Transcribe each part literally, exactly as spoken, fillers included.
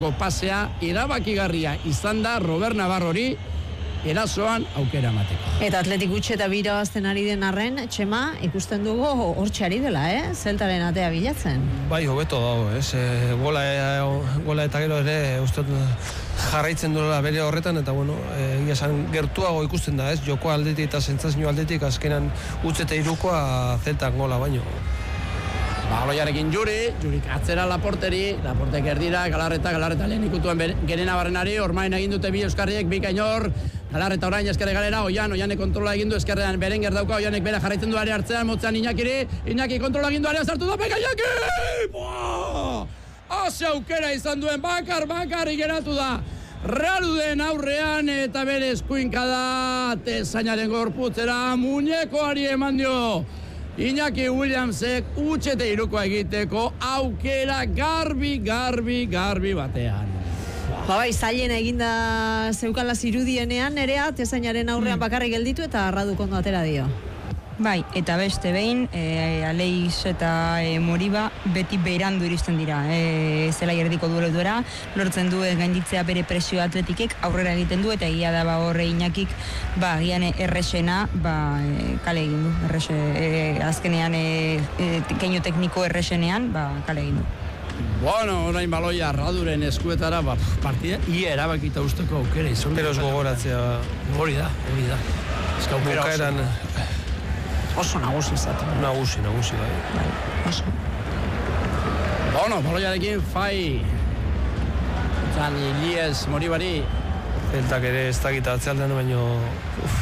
pasea erabakigarria izan da Robert Navarrori erasoan aukera emateko. Eta Atletik gutxe eta bira bazten ari den arren, Txema, ikusten dugu hortxe ari dela, eh? Zeltaren atea bilatzen. Bai, hobeto dago, ez? E, gola, e, gola eta gero ere uste jarraitzen duela bere horretan, eta bueno, egia esan gertuago ikusten da, ez? Joko aldetik eta sentsazio aldetik azkenan utzete irukoa Zeltan gola baino. Baloiarekin Juri, Jurik atzera Laporteri, Laportek erdira, Galarreta, Galarreta lehen ikutuen Gerena Barrenari, ormain egin dute bi euskarriek, bi kainor, Galarreta orain eskerre galera, Oian, Oianek kontrola egin du, eskerrean Berenger dauka, Oianek bera jarraitzen du are hartzean, motzean Iñakiri, Iñaki kontrola egin du area sartu da, beka Iñaki! Boa! Ase aukera izan duen, bakar, bakar geratu da. Realuden aurrean eta bere eskuinka da, Tezainaren gorputzera, muñekoari eman dio. Iñaki Williamsek utxete irukoa egiteko aukera garbi, garbi, garbi batean. Ba bai, zailen eginda zeukala zirudienean, Nerea, Tezainaren aurrean mm. bakarrik gelditu eta Radu kondo atera dio. Bai, eta beste behin, e, Aleiz eta e, Moriba beti berandu iristen dira. E, zela erdiko dueluera, lortzen du gainditzea bere presio Atletikek, aurrera egiten du, eta egia da ba horre Iñakik, ba, gian erresena, ba, e, kale egin du, errese, e, azkenean e, e, keinu tekniko erresenean, ba, kale egin du. Bueno, orain baloia Raduren eskuetara, ba, partida, ia erabakita usteko aukera izan. Pero ez gogoratzea. Hori da, hori da. Ez ka aukera oso. Oso nagusi izaten. Nagusi, nagusi, bai. Bai, oso. Bueno, baloiarekin Fai. Zan, Iliez, Moribari. Zeltak ere ez dakita atzealdean, baino... Uf.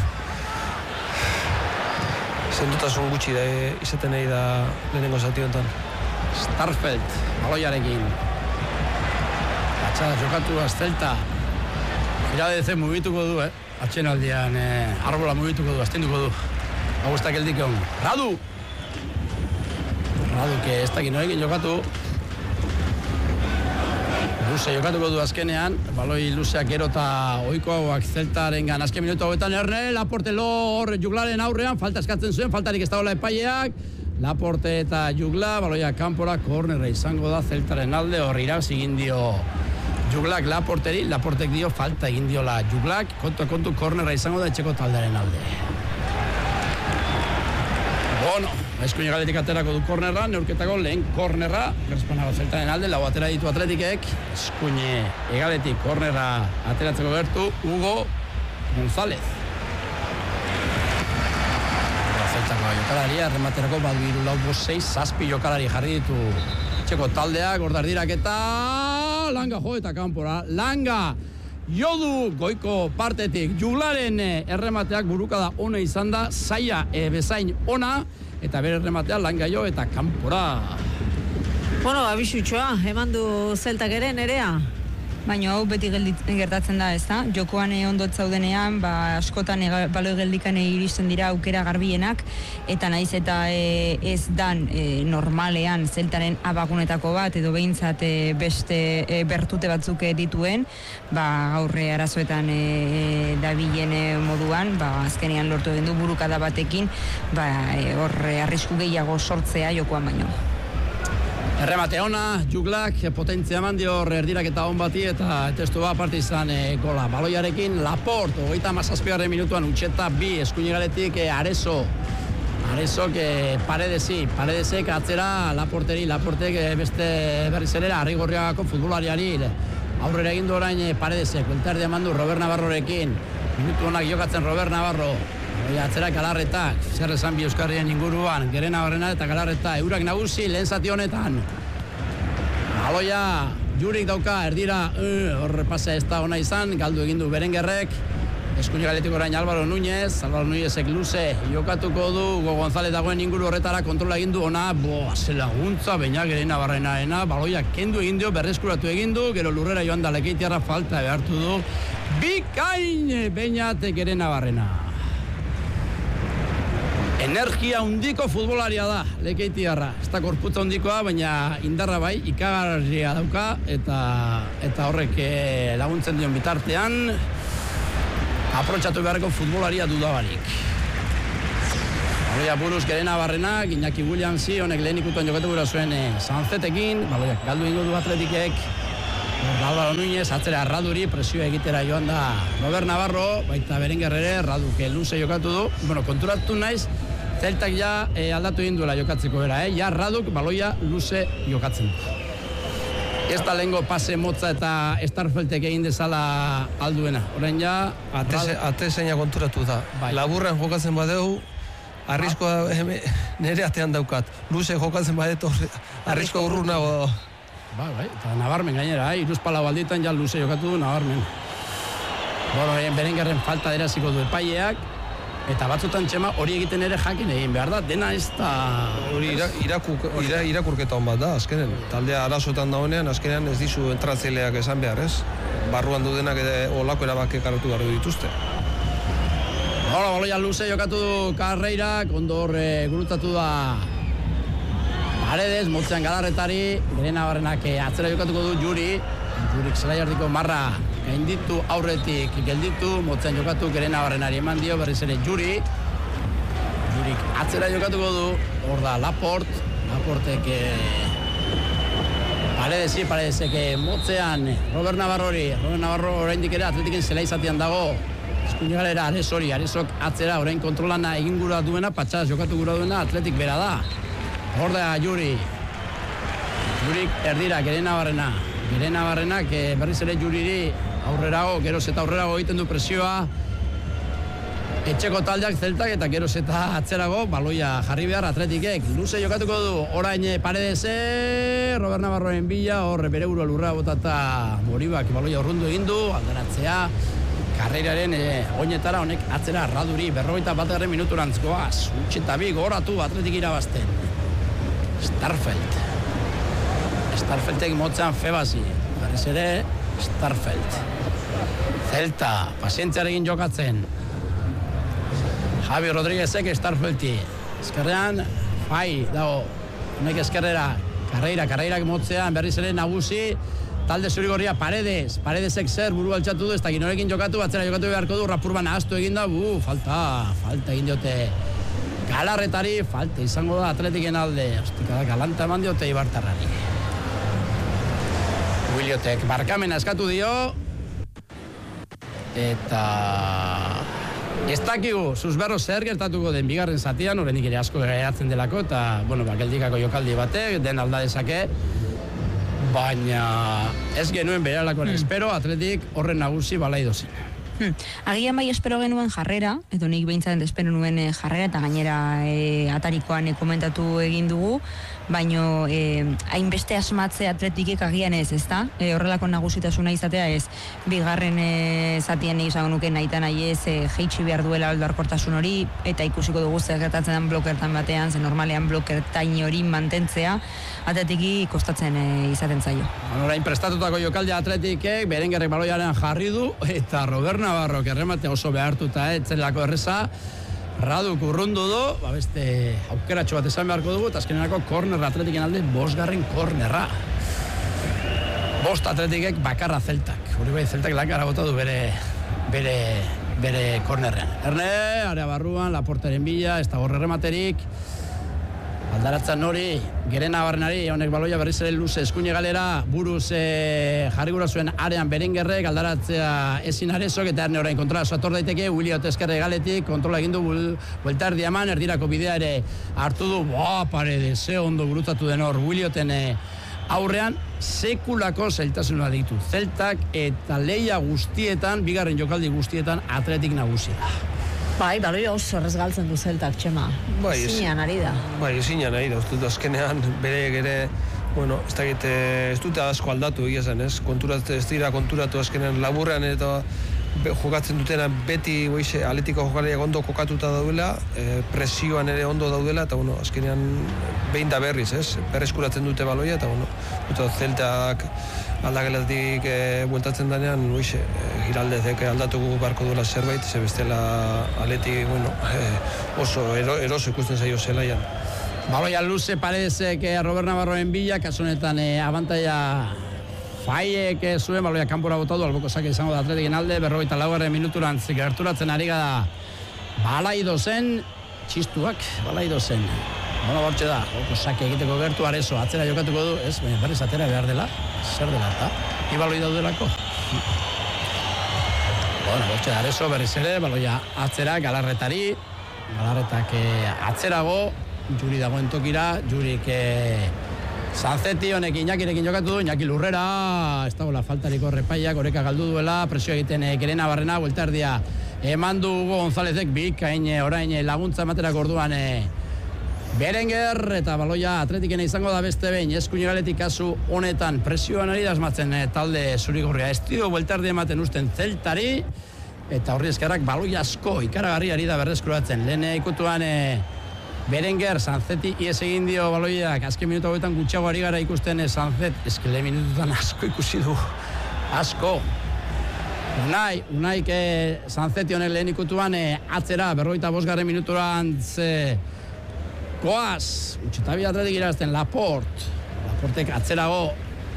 Zendutasun gutxi da izaten nahi da lehenengo zati honetan. Starfelt, baloiarekin. Atxada jokatu Zelta. Iradeze mugituko du, eh? Atxenaldian, eh, arbola mugituko du, astenduko du. Agustak eldik egon. Radu! Radu, que ez dakit noekin jokatu. Luze jokatuko du azkenean. Baloi luzeak gero eta oikoak Zeltaren gan. Azken minutu hauetan Erne, Laporte lor Juglaren aurrean. Falta eskatzen zuen, faltarik ez dagoela epaileak. Laporte eta Jugla, baloia kanpora, kornerra izango da Zeltaren alde. Hor iraz egin dio Juglak Laporteri. Laportek dio falta egin diola Juglak. Kontu kontu kornerra izango da etxeko taldearen alde. Bueno, eskuine galetik aterako du kornerra, neurketako lehen kornerra, gerspanago Zeltaren alde, lau atera ditu Atletikek, eskuine egaletik kornerra ateratzeko gertu, Hugo González. Zeltako jokalaria, errematerako badu hiru lau bost sei, zazpi jokalari jarri ditu txeko taldeak, ordardirak eta Langa jo eta kanpora, Langa! Jodu goiko partetik Juglaren erremateak burukada ona izan da, zaila e, bezain ona, eta bere errematea Langaio eta kanpora. Bueno, abisutxoa, eman du Zeltak ere, Nerea? Baina hau beti gertatzen da, ez da? Jokoan ondot zaudenean, ba, askotan e, baloi geldikan iristen dira aukera garbienak, eta naiz eta e, ez dan e, normalean Zeltaren abagunetako bat, edo behintzat e, beste e, bertute batzuk dituen, ba, aurre arazoetan e, e, dabilen e, moduan, ba, azkenean lortu egin du burukada batekin, ba, e, horre arrisku gehiago sortzea jokoan baino. Erremate ona, Juglak potentzia eman dio erdirak eta on bati eta testu bat parte izan e, gola. Baloiarekin Laporte, hogeita hamazazpigarren minutuan utxeta bi eskuinegaletik e, Arezo. Arezok e, paredezi, paredezek atzera Laporteri, Laportek e, beste berriz ere Arrigorriagako futbolariari. Aurrera egin du orain e, paredezek, beltardi eman du Robert Navarrorekin. Minutu honak jokatzen Robert Navarro. Atzera Galarreta, zer esan bi euskarrien inguruan, Gerena Barrena eta Galarreta, eurak nagusi lehen zati honetan. Baloia, Jurik dauka, erdira, horre uh, pasa ez da ona izan, galdu egin du Berengerrek, eskuine galetik orain Álvaro Núñez, Álvaro Núñezek luze, jokatuko du, Hugo González dagoen inguru horretara kontrola egin du, ona, boa, ze laguntza, baina Gerena Barrenaena, baloia kendu egin dio, berreskuratu egin du, gero lurrera joan da Lekeitiarra falta behartu du, bikain, bainat Gerena Barrena. Energia hundiko futbolaria da, Lekeitiarra. Ez da korputza hundikoa, baina indarra bai, ikagarria dauka, eta eta horrek laguntzen dion bitartean, aprotxatu beharreko futbolaria dudabarik. Baloia buruz Gerena Barrena, Iñaki Williamsi, honek lehen ikutuan jokatu gura zuen e, Sanzetekin, baloiak galdu ingo du Atletikek, Álvaro Núñez, atzera Raduri, presioa egitera joan da Robert Navarro, baita Berenguer ere, Raduke luze jokatu du. Bueno, konturatu naiz, Zeltak ja eh, aldatu egin duela jokatzeko bera, eh? Ja Raduk baloia luze jokatzen du. Ez da lehengo pase motza eta Starfeltek egin dezala alduena. Orain ja... Ate zeina konturatu da. Bai. Laburren jokatzen badeu, arriskoa nire atean daukat. Luze jokatzen badetu, arrisko urrunago. Bai, bai, eta nabarmen gainera, eh? Iruzpala balditan ja luze jokatu du nabarmen. Bueno, Berengerren falta deraziko du epaileak, eta batzutan txema hori egiten ere jakin egin behar da, dena ez da... Hori irakurketa hon bat da, azkenen. Taldea arazotan dagoenean, azkenean ez dizu entratzaileak esan behar, ez? Barruan dudenak olako erabake karatu behar dituzte. Hola, baloia luze jokatu du Carreirak, ondo horre gurutatu da Paredes, motzean Galarretari, bere nabarrenak atzera jokatuko du Juri, Jurik zelaiardiko marra gainditu aurretik gelditu, motzean jokatu gere nabarrenari eman dio, berriz ere Juri, Jurik atzera jokatuko du, hor da Laport, Laportek Paredesi, Paredesek motzean Robert Navarrori, Robert Navarro oraindik ere atletiken zela izatean dago, eskuinigalera Ares hori, Aresok atzera orain kontrolana egin gura duena, patxaz jokatu gura duena atletik bera da. Hor da Juri, Jurik erdira, gere nabarrena, gere nabarrenak berriz ere Juriri aurrerago, geroz eta aurrerago egiten du presioa, etxeko taldeak Zeltak eta geroz eta atzerago, baloia jarri behar atletikek, luze jokatuko du, orain Paredese, Robert Navarroen bila, hor bere burua lurra botata Moribak baloia urrundu egin du, alderatzea, Carreiraren eh, oinetara honek atzera Raduri, berrogeita batgarren minuturantzkoa, zutxeta bi goratu atletik irabazten. Starfelt. Starfeltek motzean Febasi. Berriz ere, Starfelt. Zelta, pazientziarekin jokatzen. Javi Rodríguezek Starfelti. Ezkerrean, Fai, dago, honek ezkerrera. Carreira, Carreirak motzean, berriz ere nagusi. Talde zurigorria Paredes, Paredesek zer buru altxatu du, ez da ginorekin jokatu, atzera jokatu beharko du, Rapurban ahaztu eginda, bu, falta, falta egin diote Galarretari, falta izango da atletiken alde, ostika da, galanta eman diote Ibartarrari. Wiliotek barkamena eskatu dio, eta ez dakigu, zuzberro zer gertatuko den bigarren zatian, horrenik ere asko geratzen delako, eta, bueno, bakeldikako jokaldi batek, den alda dezake, baina ez genuen beralakoan hmm. espero, atletik horren nagusi balai dozen. Hmm. Agian bai espero genuen jarrera, edo nik behintzaren espero nuen jarrera, eta gainera e, atarikoan e, komentatu egin dugu, baino e, hainbeste asmatze atletikek agian ez, ezta? E, horrelako nagusitasuna izatea ez, bigarren e, zatien izango nuke nahita nahi ez, e, jeitsi behar duela aldarkortasun hori, eta ikusiko dugu zer gertatzen den blokertan batean, ze normalean blokertain hori mantentzea, atletiki kostatzen e, izaten zaio. Orain prestatutako jokaldia atletikek, Berengerrek baloiaren jarri du, eta Robert Navarro, erremate oso behartuta, etzelako erreza, Raduk urrundu du, ba beste aukeratxo bat esan beharko dugu, eta azkenerako korner atletiken alde, bosgarren kornerra. Bost atletikek bakarra Zeltak, hori bai Zeltak lakara bota du bere, bere, bere kornerrean. Erne, area barruan, Laportaren bila, ez da horre rematerik, aldaratzen hori, gere nabarrenari, honek baloia berriz ere luze eskuine galera, buruz e, jarri gura zuen arean Berengerrek, aldaratzea ezin Aresok, eta erne orain kontrola sator daiteke, Williot ezkerre galetik, kontrola egin du buelta erdi eman, erdirako bidea ere hartu du, boa, Paredes, ze ondo gurutatu den hor, Willioten e, aurrean, sekulako zailtasuna ditu. Zeltak eta leia guztietan, bigarren jokaldi guztietan, atletik nagusia da. Bai, baloi oso errez galtzen du Zeltak, txema. Bai, Ezinean ari da. Bai, ezinean ari da. Uste dut azkenean, bere gere, bueno, ez dakit, ez dute asko aldatu egia zen, ez? Konturatu, ez dira konturatu azkenean laburrean eta be, jokatzen dutena beti oize, atletiko jokalariak ondo kokatuta daudela, e, presioan ere ondo daudela, eta bueno, azkenean behin da berriz, ez? Berreskuratzen dute baloia, eta bueno, eta Zeltak aldagelatik e, bueltatzen danean, oize, e, giraldezek aldatuko barko duela zerbait, ze bestela atletik, bueno, e, oso ero, eroso ikusten zaio zelaian. Baloia luze Paredesek Robert Navarroen bila, kasunetan eh, abantaia Faiek zuen, baloia kanpora botatu, alboko sake izango da atletiken alde, berrogeita laugarren minuturantz gerturatzen ari gara balaido zen, txistuak balaido zen. Bueno, bortxe da, alboko sake egiteko gertu Areso, atzera jokatuko du, ez, baina berriz atera behar dela, zer dela eta? ibaloi daudelako. Bueno, botxe Areso berriz ere, baloia atzera, Galarretari, Galarretak atzerago, Juri dagoen tokira, Jurik Sanzeti honek Iñakirekin jokatu du, Iñaki lurrera, ez dagoela faltariko repaiak, oreka galdu duela, presio egiten Gerena Barrena, buelta erdia eman du Hugo Gonzálezek, bikain orain laguntza ematerak orduan Berenguer, eta baloia atletikena izango da beste behin, eskuinegaletik kasu honetan presioan ari da asmatzen talde zurigorria. Ez dio buelta erdia ematen usten Zeltari, eta horri eskerrak baloi asko ikaragarri ari da berreskuratzen. Lehen ikutuan e, Berenguer, Sanzeti ies egin dio baloiak, azken minutu hauetan gutxiago ari gara ikusten e, Sanzet, ezke lehen minututan asko ikusi du, asko. Unai, Unai ke Sanzeti honek lehen ikutuan e, atzera, berroita bosgarren minuturan ze Goaz, utxetabi atletik irazten, Laport, Laportek atzerago,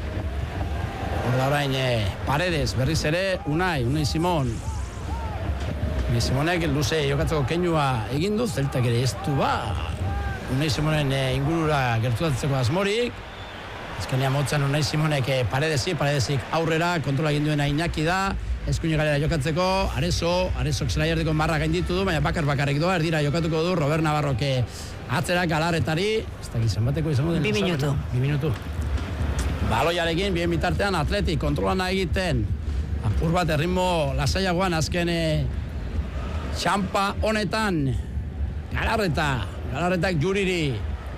horda orain e, Paredes, berriz ere, Unai, Unai Simon, Unai Simonek luze jokatzeko keinua egin du, Zeltak ere ez du ba, Unai Simonen e, ingurura gerturatzeko asmorik, azkenean motzen Unai Simonek e, Paredesi, Paredesik aurrera, kontrola egin duena Iñaki da, eskuine galera jokatzeko, Areso, Aresok zelaierdeko marra gainditu du, baina bakar-bakarrik doa, erdira jokatuko du, Robert Navarroke atzera Galarretari, ez da gizan bateko izango den. Bi minutu. Bi minutu. Baloiarekin, bien bitartean atletik, kontrolana egiten, apur bat erritmo lasaiagoan azken txampa honetan, Galarreta, Galarretak Juriri,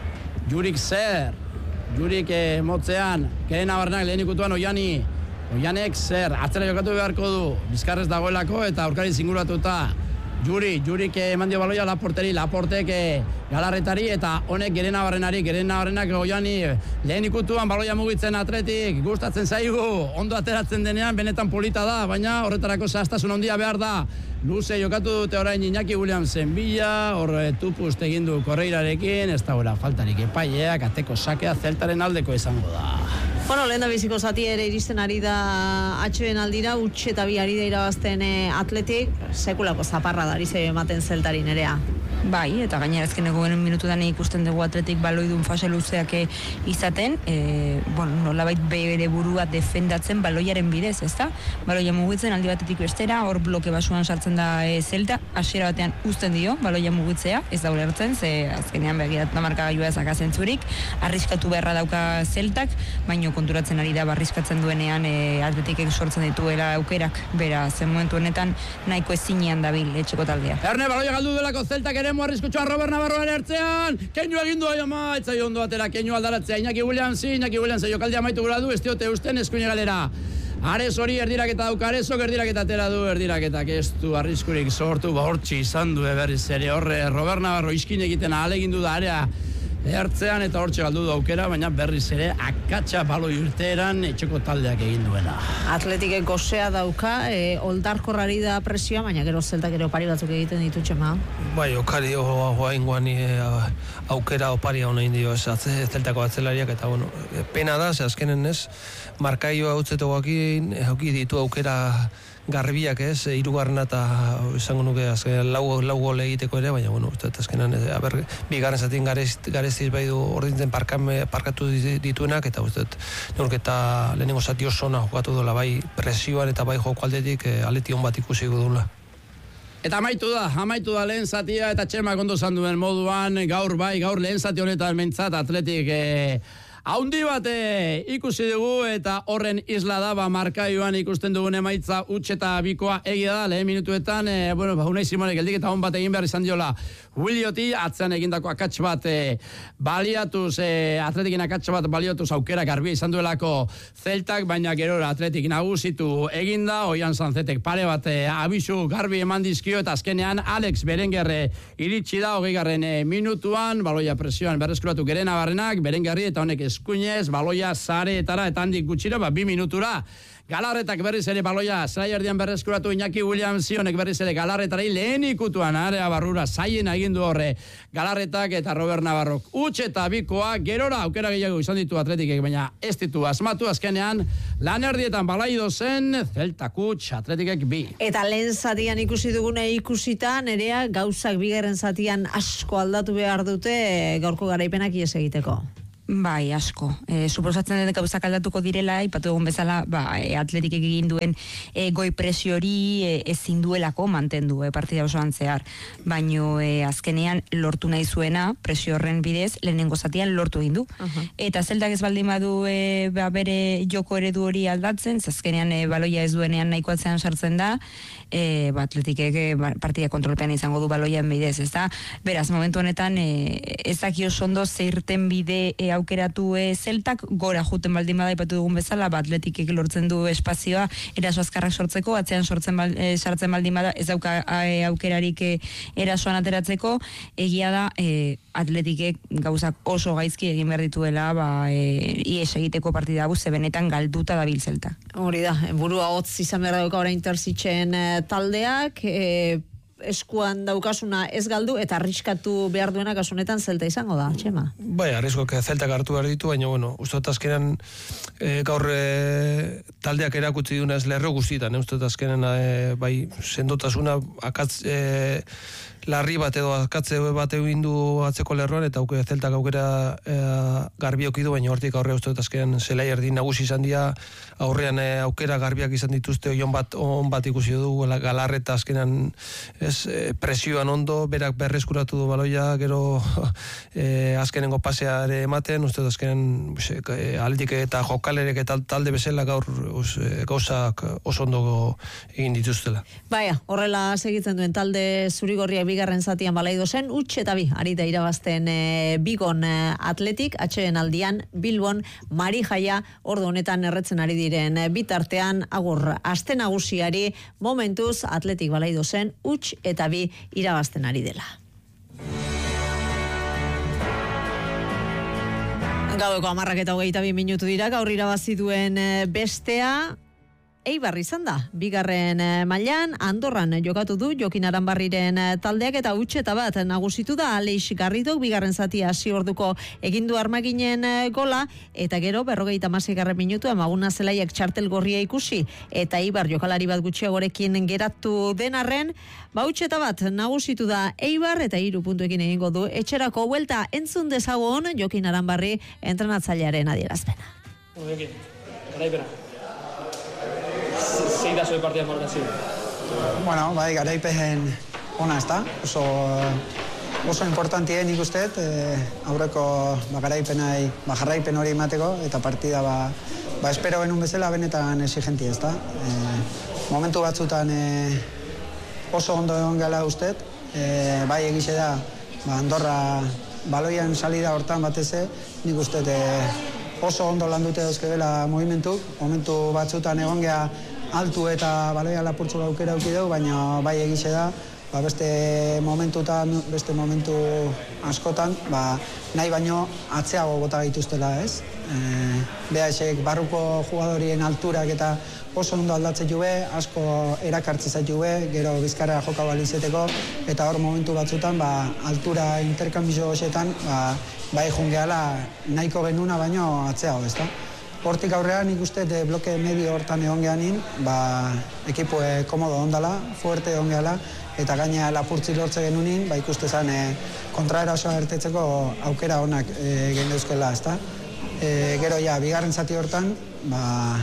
Jurik zer, Jurik eh, motzean, Gerena Barrenak lehen ikutuan Oiani, Oianek zer, atzera jokatu beharko du, bizkarrez dagoelako eta aurkari zinguratuta. Juri, Jurik eman dio baloia Laporteri, Laportek Galarretari eta honek Gerena Barrenari, Gerena Barrenak Oiani lehen ikutuan baloia mugitzen atletik, gustatzen zaigu, ondo ateratzen denean, benetan polita da, baina horretarako zehaztasun handia behar da. Luze jokatu dute orain Iñaki Williamsen bila, hor tupust egin du Korreirarekin, ez dagoela faltarik epaileak, ateko sakea Zeltaren aldeko izango da. Bueno, lehen da biziko zati ere iristen ari da atxoen aldira, utxe eta bi ari da irabazten atletik, sekulako zaparra da, ari ze ematen Zeltari nerea. Bai, eta gainera azkeneko minututan ikusten dugu atletik baloidun fase luzeak izaten, e, bueno, nolabait bere burua defendatzen baloiaren bidez, ezta? Baloia mugitzen aldi batetik bestera, hor bloke basuan sartzen da e, Zelta, hasiera batean uzten dio baloia mugitzea, ez da ulertzen, ze azkenean begirat markagailua ezaka zentzurik, arriskatu beharra dauka Zeltak, baino konturatzen ari da barrizkatzen duenean e, atletikek sortzen dituela aukerak, bera, zen momentu honetan nahiko ezinean dabil etxeko taldea. Erne, baloia galdu delako Zeltak ere arriskutxoa Robert Navarroan ertzean, keinu egin du ama, etzai ondo atera, keinu aldaratzea, Iñaki Williamsi, Iñaki Williamsi, jokaldi amaitu gura du, ez diote usten eskuine galera. Ares hori erdiraketa dauka, Aresok erdiraketa atera du, erdiraketak ez du arriskurik sortu, bortxi izan du berriz ere horre, Robert Navarro iskin egiten ahalegin du da area ertzean eta hortxe galdu du aukera, baina berriz ere akatsa baloi urteeran etxeko taldeak egin duena. Atletikek gozea dauka, e, oldarkorrari da presioa, baina gero Zeltak ere opari batzuk egiten ditutxe ma. Bai, okari oaingoan e, aukera oparia hona indio ez Zeltako atzelariak, eta bueno, pena da, ze azkenen ez, markaioa utzetoakin, hauki ditu aukera garbiak ez, hirugarrena eta izango nuke azken lau, lau gole egiteko ere, baina bueno, uste azkenan aber, bigarren zatien gareztiz bai du ordintzen parkame, parkatu dituenak, eta uste neurketa lehenengo zati oso ona jokatu dola, bai presioan eta bai joko aldetik eh, aleti hon bat ikusi dula. Eta amaitu da, amaitu da lehen zatia eta Txemak ondo zan duen moduan, gaur bai, gaur lehen zati honetan mentzat atletik eh, haundi bate ikusi dugu eta horren isla da, ba, markaioan ikusten dugun emaitza utxe eta bikoa egia da, lehen minutuetan, e, bueno, ba, Unai Simonek geldik eta hon bat egin behar izan diola Willioti, atzean egindako akats bat e, baliatuz, e, atletikin akats bat baliatuz aukera garbia izan duelako Zeltak, baina gerora atletik nagusitu eginda, Oian Sanzetek pare bat e, abisu garbi eman dizkio eta azkenean Alex Berenguer iritsi da, hogeigarren e, minutuan, baloia presioan berreskuratu Gerena Barrenak, Berenguerri eta honek eskuinez, baloia zareetara eta handik gutxira, ba, bi minutura. Galarretak berriz ere baloia zelaierdian berreskuratu Iñaki Williamsi, honek berriz ere Galarretari lehen ikutuan area barrura zaien egindu horre Galarretak eta Robert Navarrok. Utxe eta bikoa, gerora aukera gehiago izan ditu atletikek, baina ez ditu asmatu azkenean, lan erdietan balaido zen, Zeltak utx, atletikek bi. Eta lehen zatian ikusi dugune ikusita, nerea gauzak bigarren zatian asko aldatu behar dute gaurko garaipenak ies egiteko. Bai, asko. E, suposatzen dut gauzak aldatuko direla, ipatu egun bezala, ba, e, atletik egin duen e, goi presiori e, ezin duelako mantendu e, partida osoan zehar. Baino e, azkenean lortu nahi zuena, presio horren bidez, lehenengo zatian lortu egin du. Uh-huh. Eta zeltak ez baldin badu e, ba, bere joko eredu hori aldatzen, azkenean e, baloia ez duenean nahiko atzean sartzen da, e, ba, atletikek e, ba, partida kontrolpean izango du baloian bidez, ez da? Beraz, momentu honetan, e, ez daki oso ondo zeirten bide e, aukeratu e, zeltak, gora juten baldin bada ipatu dugun bezala, ba, atletikek lortzen du espazioa, eraso azkarrak sortzeko, atzean sortzen bal, e, sartzen baldin bada, ez dauka e, aukerarik e, erasoan ateratzeko, egia da, e, atletikek gauzak oso gaizki egin behar dituela, ba, e, ies egiteko partida hau, ze benetan galduta dabil zelta. Hori da, burua hotz izan behar dauka orain terzitzen e, taldeak, e, eskuan daukasuna ez galdu eta arriskatu behar duena kasunetan zelta izango da, Txema? Bai, arriskoak zeltak hartu behar ditu, baina, bueno, uste dut azkenan e, gaur e, taldeak erakutsi duna ez lerro guztietan, uste dut azkenan e, bai, sendotasuna akatz e, larri bat edo akatze bat egin du atzeko lerroan, eta auke zeltak aukera e, garbioki du, baina hortik aurre uste dut azkenan zelai erdi nagusi izan dira, aurrean e, aukera garbiak izan dituzte, oion bat, on bat ikusi du, galarreta azkenan ez, e, presioan ondo, berak berreskuratu du baloia, gero e, azkenengo paseare ematen, uste dut azkenan e, aldik eta jokalerek eta talde bezala gaur us, e, gauzak oso ondo egin dituztela. Baia, horrela segitzen duen talde zurigorriak bigarren zatian balaido zen, utx eta bi, ari da irabazten e, Bigon e, Atletik, atxeen aldian Bilbon Mari Jaia, ordu honetan erretzen ari diren e, bitartean, agur aste nagusiari momentuz Atletik balaido zen, utx eta bi irabazten ari dela. Gaueko hamarrak eta hogeita bi minutu dira, gaur irabazi duen e, bestea, Eibar izan da, bigarren mailan Andorran jokatu du Jokin Aranbarriren taldeak eta utx eta bat nagusitu da Aleix Garridok bigarren zatia hasi orduko egindu armaginen gola eta gero berrogeita hamaseigarren minutu Maguna Zelaiak txartel gorria ikusi eta Eibar jokalari bat gutxiagorekin geratu denarren, ba utx eta bat nagusitu da Eibar eta hiru puntuekin egingo du etxerako buelta entzun dezagun Jokin Aranbarri entrenatzailearen adierazpena. Onekin, garaipena. Zein da zuen partidan valorazio? Bueno, bai, garaipen ona ez da, oso, oso importantie nik usteet, e, aurreko ba, garaipenai, ba, jarraipen hori emateko, eta partida ba, ba espero genuen bezala benetan exigentia ez da. E, momentu batzutan e, oso ondo egon gala usteet, e, bai egize da, ba, Andorra baloian salida hortan bateze, nik usteet e, oso ondo landute dauzkebela movimentu, momentu batzutan egon geha altu eta baloia lapurtzu aukera auki dugu, baina bai egize da, ba beste momentutan, beste momentu askotan, ba nahi baino atzeago bota gaituztela, ez? E, Beha esek barruko jugadorien alturak eta oso ondo aldatzen jube, asko erakartzen zaitu be, gero bizkarra joka balizeteko, eta hor momentu batzutan, ba, altura interkambizio hoxetan, ba, bai jungeala nahiko genuna baino atzeago, ez da? Hortik aurrean ikuste de bloke medio hortan egon gehanin, ba, ekipue komodo ondala, fuerte egon gehala, eta gaina lapurtzi lortze genunin, ba, ikuste zen e, kontraerasoa ertetzeko aukera honak e, gendeuzkela, ezta? E, gero ja, bigarren zati hortan, ba,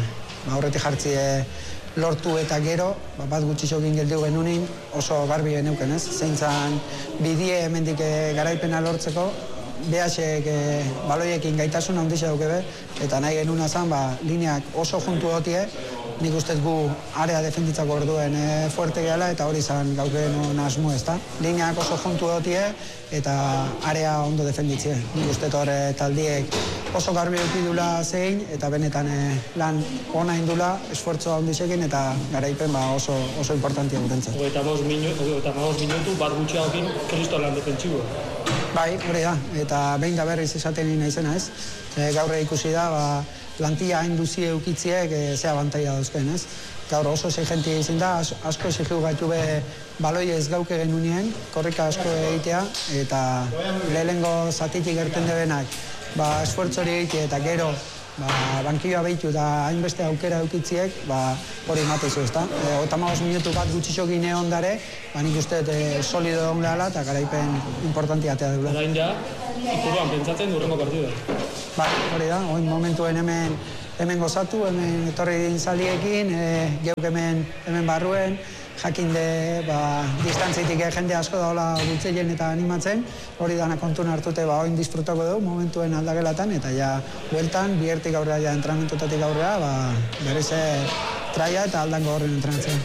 ba horretik jartzi e, lortu eta gero, ba, bat gutxixokin geldiu genunin, oso garbi geneuken, ez? Zeintzan bidie hemendik e, garaipena lortzeko, behasek e, baloiekin gaitasun handixe daukebe, eta nahi genuna zen, ba, lineak oso juntu dotie, nik ustez gu area defenditzako orduen e, fuerte gehala, eta hori zen gauke non asmo ez da. Lineak oso juntu dotie, eta area ondo defenditzie. Nik ustez hor taldiek oso garbi eukidula zein, eta benetan e, lan ona indula, esfuertzoa handisekin, eta garaipen ba, oso, oso importantia gutentzat. Eta maus minutu, bat gutxiagokin, kristo lan defentsiboa. Bai, hori da, eta behin da berriz esaten nina izena ez. E, gaur ikusi da, ba, plantilla hain duzie eukitziek e, ze abantaia dauzken, ez? Gaur oso exigentia izin da, as, asko exigiu gaitu be baloi ez gauke genunien, korrika asko egitea, eta lehenengo zatitik gerten debenak, ba, esfuertzori egitea eta gero, ba, bankioa behitu eta hainbeste aukera eukitziek, ba, hori matezu, ez da? E, Otamagos minutu bat gutxixokin egon dare, ba, nik uste e, solido egon gehala eta garaipen importantiatea dula. Orain ja, ipuruan pentsatzen durrengo partida. Bai, hori da, oin momentuen hemen hemen gozatu, hemen etorri zaliekin, e, geuk hemen, hemen barruen, jakinde ba, distantzitik jende asko daola bultzeilen eta animatzen, hori dana kontun hartute ba, oin disfrutako dugu momentuen aldagelatan, eta ja, bueltan, biertik aurrera, ja, entrenamentotatik aurrera, ba, berriz traia eta aldango horren entrenatzen.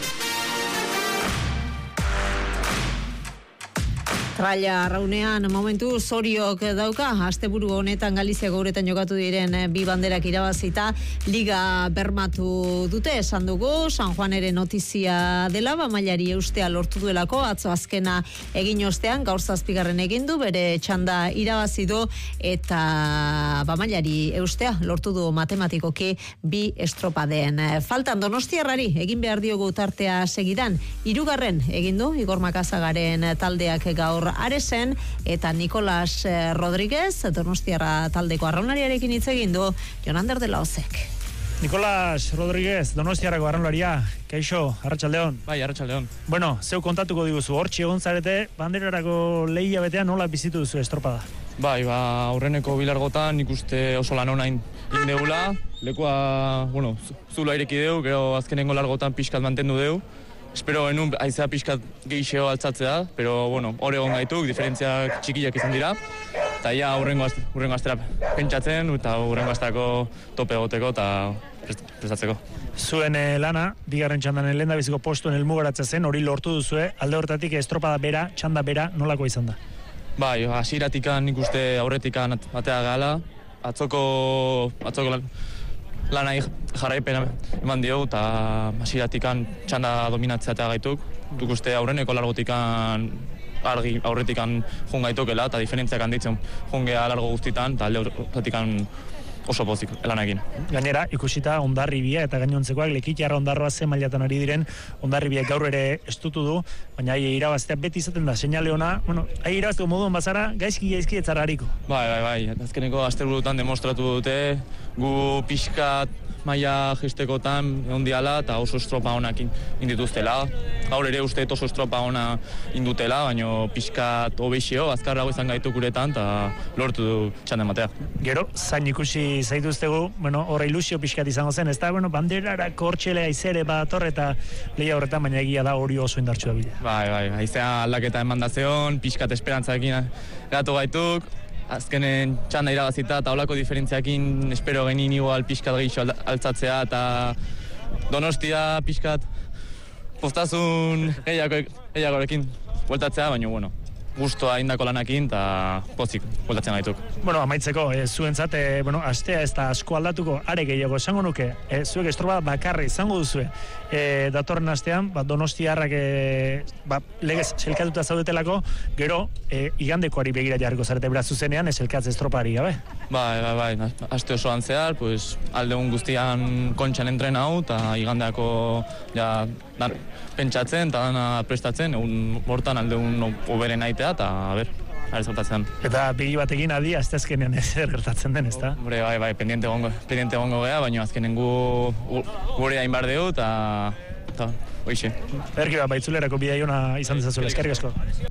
Traia raunean momentu zoriok dauka, asteburu honetan Galiziako uretan jokatu diren bi banderak irabazita liga bermatu dute, esan dugu, San Juan ere notizia dela, ba mailari eustea lortu duelako, atzo azkena egin ostean, gaur zazpigarren egin du, bere txanda irabazi du, eta ba mailari eustea lortu du matematikoki bi estropadeen. Faltan Donostiarrari egin behar diogu tartea segidan, hirugarren egin du, Igor Makazagaren taldeak gaur Aresen, eta Nicolas Rodríguez, Donostiarra taldeko arraunlariarekin hitz egin du, Jonander de la Ozek. Nicolas Rodríguez, Donostiarrako arraunlaria, kaixo, arratsaldeon. Bai, arratsaldeon. Bueno, zeu kontatuko diguzu, hortxe egon zarete, banderarako lehia betean nola bizitu duzu estropada? Bai, ba, aurreneko bilargotan ikuste oso lan ona indeula, lekua, bueno, zulo ireki deu, gero azkenengo largotan pixkat mantendu deu. Espero enun aizea pixkat gehixeo altzatzea, pero, bueno, hor egon gaituk, diferentziak txikiak izan dira. Eta ja, urrengo astera pentsatzen, eta urrengo asterako tope egoteko eta prestatzeko. Zuen eh, lana, bigarren txandan lehendabiziko postuen helmugaratza zen, hori lortu duzue, alde hortatik estropada bera, txanda bera, nolako izan da? Bai, hasieratikan ikuste aurretikan atea gala, atzoko, atzoko lan, lanai jarraipena eman diogu, eta hasieratikan txanda dominatzeatea gaituk. Duk uste aurreneko largotikan argi aurretikan jun gaitokela, eta diferentziak handitzen jungea largo guztitan, eta alde horretikan oso pozik lanakin. Gainera, ikusita Hondarribia eta gainontzekoak Lekitarra Hondarroa ze mailatan ari diren, Hondarribiak gaur ere estutu du, baina ai irabaztea beti izaten da seinale ona, bueno, ai irabazteko moduan bazara, gaizki gaizki etzara hariko. Bai, bai, bai, azkeneko asteburutan demostratu dute, gu pixkat maila jestekotan egon diala eta oso estropa honak indituztela. Gaur ere uste oso estropa ona indutela, baina pixkat obeixio, azkarrago izan gaitu kuretan eta lortu du txanda ematea. Gero, zain ikusi zaituztegu, bueno, horre ilusio pixkat izango zen, ez da, bueno, banderara kortxelea izere bat horre eta lehia horretan, baina egia da hori oso indartsu da bila. Bai, bai, haizea aldaketa eman da zeon, pixkat esperantzakin gatu gaituk, azkenen txanda irabazita eta holako diferentziakin espero genin igual pixkat gehiago altzatzea eta Donostia pixkat postazun gehiagorekin bueltatzea, baina bueno, gustoa indako lanakin eta pozik bueltatzen gaituk. Bueno, amaitzeko, e, zuentzat, e, bueno, astea ez da asko aldatuko, are gehiago esango nuke, e, zuek estropa bakarri izango duzue, e, datorren astean, ba, Donostiarrak e, ba, legez selkatuta zaudetelako, gero, e, igandekoari begira jarriko zarete beraz zuzenean, ez elkatze estropari gabe. Bai, bai, bai, aste osoan zehar, pues, aldeun guztian kontxan entren hau, eta igandeako ja, dar, pentsatzen eta dana prestatzen, egun bortan aldeun oberen aitea, eta, a ber, ari zortatzen. Eta begi batekin adi, azteazkenean ez gertatzen den, ez da? Hombre, bai, bai, pendiente gongo, pendiente gongo gea, baina azkenen gu gure hain bar deu, eta, eta, oixe. Erki bat, baitzulerako bidea izan dezazuela, eskerrik asko.